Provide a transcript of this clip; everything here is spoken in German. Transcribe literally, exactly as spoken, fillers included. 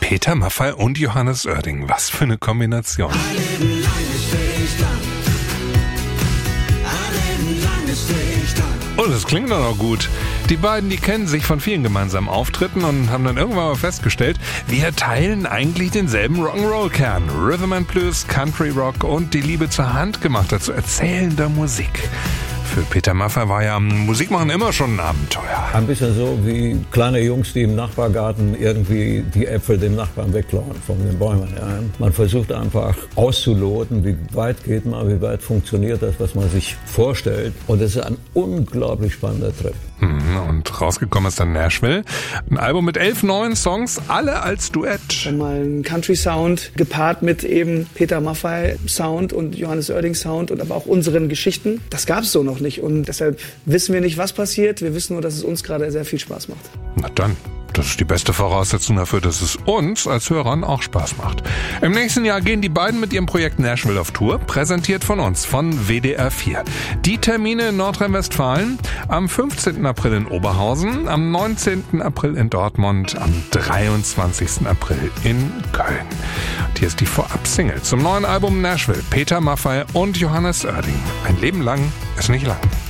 Peter Maffay und Johannes Oerding. Was für eine Kombination. Oh, das klingt doch noch gut. Die beiden, die kennen sich von vielen gemeinsamen Auftritten und haben dann irgendwann mal festgestellt, wir teilen eigentlich denselben Rock'n'Roll-Kern. Rhythm and Blues, Country Rock und die Liebe zur handgemachter, zu erzählender Musik. Für Peter Maffay war ja Musikmachen immer schon ein Abenteuer. Ein bisschen so wie kleine Jungs, die im Nachbargarten irgendwie die Äpfel dem Nachbarn wegklauen von den Bäumen. Ja. Man versucht einfach auszuloten, wie weit geht man, wie weit funktioniert das, was man sich vorstellt. Und es ist ein unglaublich spannender Trip. Und rausgekommen ist dann Nashville. Ein Album mit elf neuen Songs, alle als Duett. Mal ein Country-Sound gepaart mit eben Peter Maffay-Sound und Johannes Oerding-Sound und aber auch unseren Geschichten. Das gab es so noch nicht und deshalb wissen wir nicht, was passiert. Wir wissen nur, dass es uns gerade sehr viel Spaß macht. Na dann. Das ist die beste Voraussetzung dafür, dass es uns als Hörern auch Spaß macht. Im nächsten Jahr gehen die beiden mit ihrem Projekt Nashville auf Tour, präsentiert von uns, von W D R vier. Die Termine in Nordrhein-Westfalen: am fünfzehnten April in Oberhausen, am neunzehnten April in Dortmund, am dreiundzwanzigsten April in Köln. Und hier ist die Vorab-Single zum neuen Album Nashville, Peter Maffay und Johannes Oerding. Ein Leben lang ist nicht lang.